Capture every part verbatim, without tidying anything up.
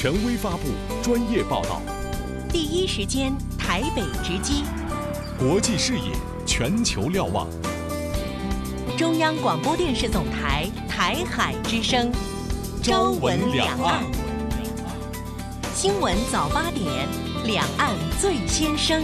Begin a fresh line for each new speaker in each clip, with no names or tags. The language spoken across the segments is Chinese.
权威发布，专业报道，
第一时间台北直击，
国际视野，全球瞭望。
中央广播电视总台台海之声，朝闻两岸。新闻早八点，两岸最先声。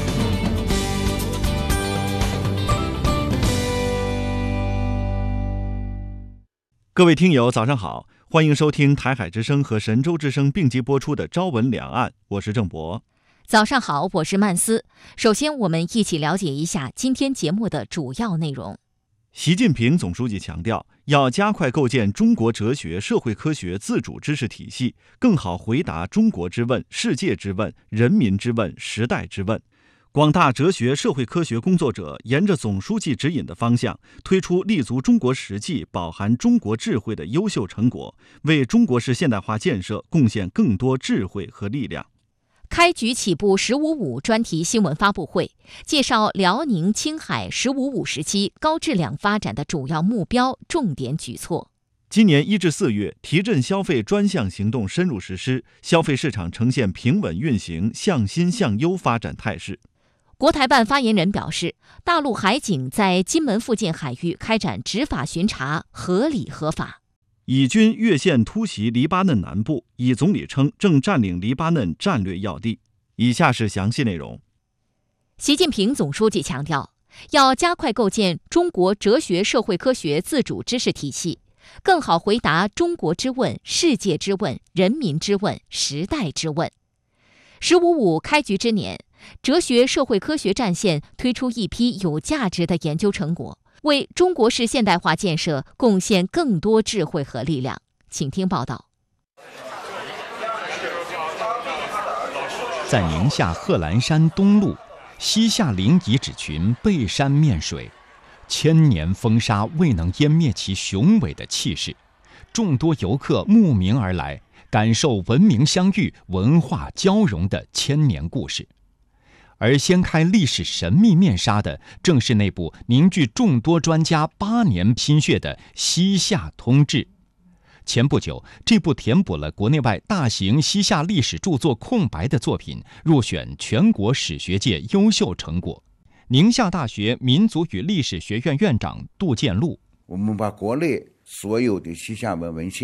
各位听友早上好，欢迎收听台海之声和神州之声并机播出的朝闻两岸，我是郑博。
早上好，我是曼斯。首先我们一起了解一下今天节目的主要内容。
习近平总书记强调，要加快构建中国哲学社会科学自主知识体系，更好回答中国之问、世界之问、人民之问、时代之问。广大哲学社会科学工作者沿着总书记指引的方向，推出立足中国实际、饱含中国智慧的优秀成果，为中国式现代化建设贡献更多智慧和力量。
开局起步十五五专题新闻发布会，介绍辽宁、青海十五五时期高质量发展的主要目标、重点举措。
今年一至四月，提振消费专项行动深入实施，消费市场呈现平稳运行、向新向优发展态势。
国台办发言人表示，大陆海警在金门附近海域开展执法巡查，合理合法。
以军越线突袭黎巴嫩南部，以总理称正占领黎巴嫩战略要地。以下是详细内容。
习近平总书记强调，要加快构建中国哲学社会科学自主知识体系，更好回答中国之问、世界之问、人民之问、时代之问。十五五开局之年，哲学社会科学战线推出一批有价值的研究成果，为中国式现代化建设贡献更多智慧和力量。请听报道。
在宁夏贺兰山东麓，西夏陵遗址群背山面水，千年风沙未能湮灭其雄伟的气势，众多游客慕名而来，感受文明相遇、文化交融的千年故事。而掀开历史神秘面纱的，正是那部凝聚众多专家八年心血的《西夏通志》。前不久，这部填补了国内外大型西夏历史著作空白的作品，入选全国史学界优秀成果。宁夏大学民族与历史学院院长杜建禄：
我们把国内所有的西夏文文献